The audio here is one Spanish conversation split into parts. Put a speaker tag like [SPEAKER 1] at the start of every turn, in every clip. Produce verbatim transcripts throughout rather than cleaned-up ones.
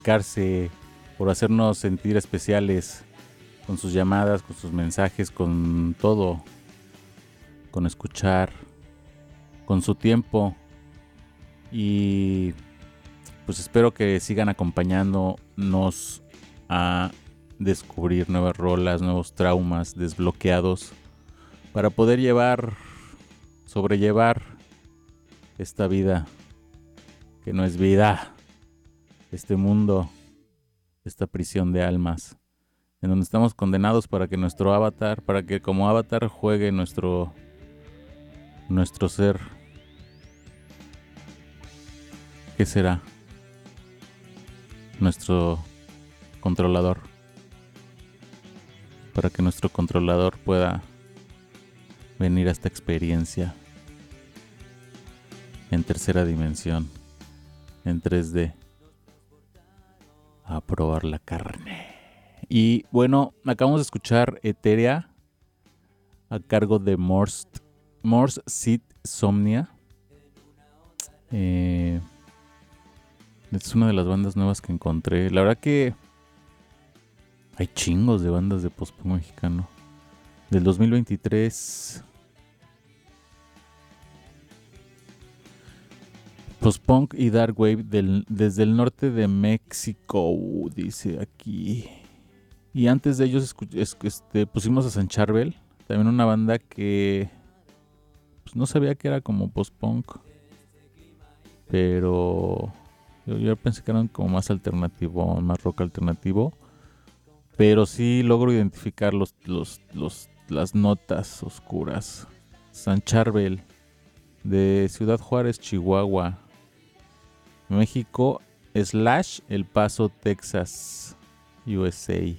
[SPEAKER 1] sacrificarse, por hacernos sentir especiales con sus llamadas, con sus mensajes, con todo, con escuchar, con su tiempo. Y pues espero que sigan acompañándonos a descubrir nuevas rolas, nuevos traumas desbloqueados para poder llevar, sobrellevar esta vida que no es vida, este mundo, esta prisión de almas, en donde estamos condenados para que nuestro avatar, para que como avatar juegue nuestro, nuestro ser. ¿Qué será? Nuestro controlador. Para que nuestro controlador pueda venir a esta experiencia en tercera dimensión, en tres D, a probar la carne. Y bueno, acabamos de escuchar Etherea a cargo de Morse, Morse Seed Somnia. Eh, es una de las bandas nuevas que encontré. La verdad que hay chingos de bandas de post-punk mexicano. Del dos mil veintitrés. Post-punk y dark wave del, desde el norte de México, dice aquí. Y antes de ellos escu- es- este, pusimos a San Charbel, también una banda que pues, no sabía que era como post-punk, pero yo, yo pensé que eran como más alternativo, más rock alternativo, pero sí logro identificar los, los, los, las notas oscuras. San Charbel, de Ciudad Juárez, Chihuahua, México, slash El Paso, Texas, U S A.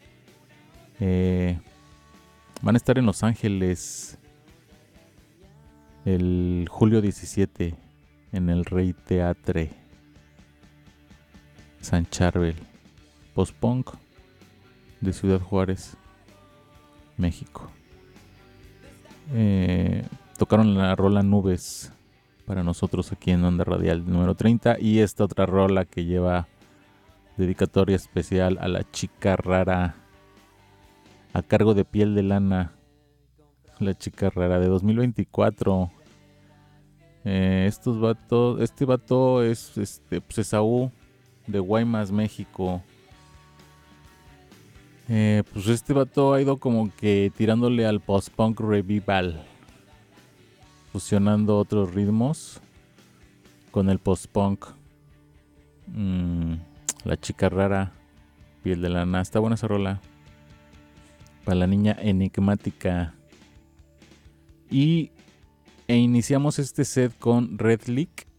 [SPEAKER 1] Eh, van a estar en Los Ángeles el julio diecisiete en el Rey Teatre. San Charbel, post-punk de Ciudad Juárez, México. Eh, tocaron la rola Nubes para nosotros aquí en Onda Radial número treinta, y esta otra rola que lleva dedicatoria especial a la chica rara a cargo de Piel de Lana, la chica rara de dos mil veinticuatro. Eh, estos vatos, este vato es este pues Esaú de Guaymas, México. Eh, pues este vato ha ido como que tirándole al post-punk revival, fusionando otros ritmos con el post-punk. Mm, la chica rara, Piel de Lana, está buena esa rola. Para la niña enigmática. Y e iniciamos este set con Red Leak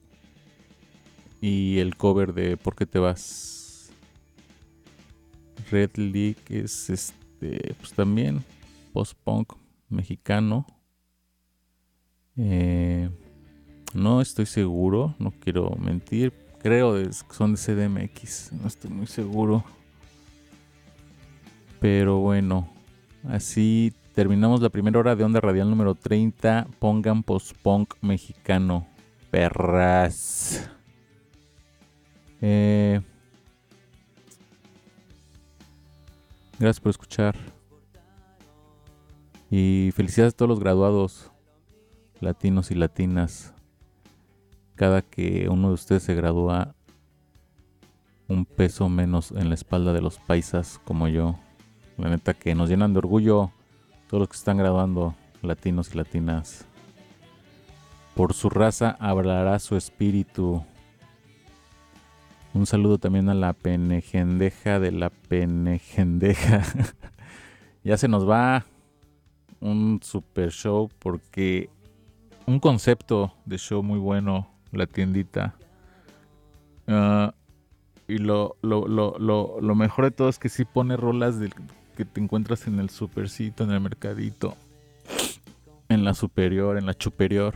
[SPEAKER 1] y el cover de ¿Por qué te vas? Red Leak es este, pues también post-punk mexicano. Eh, no estoy seguro, no quiero mentir. Creo que son de C D M X, no estoy muy seguro. Pero bueno, así terminamos la primera hora de Onda Radial número treinta. Pongan post-punk mexicano, perras. Eh, gracias por escuchar. Y felicidades a todos los graduados, latinos y latinas. Cada que uno de ustedes se gradúa, un peso menos en la espalda de los paisas como yo. La neta que nos llenan de orgullo todos los que están graduando, latinos y latinas. Por su raza hablará su espíritu. Un saludo también a la penejendeja de la penejendeja. Ya se nos va un super show, porque un concepto de show muy bueno, la tiendita. Uh, y lo, lo, lo, lo, lo mejor de todo es que sí pone rolas del, que te encuentras en el supercito, en el mercadito, en la superior, en la superior.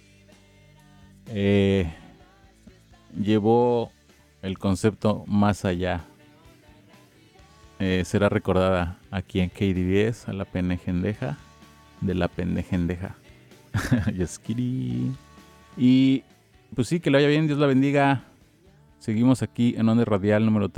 [SPEAKER 1] Eh, llevó el concepto más allá. Eh, será recordada aquí en K D V S a la penejendeja de la pendejendeja. Yaskiri. Y pues sí, que le vaya bien, Dios la bendiga. Seguimos aquí en Onda Radial número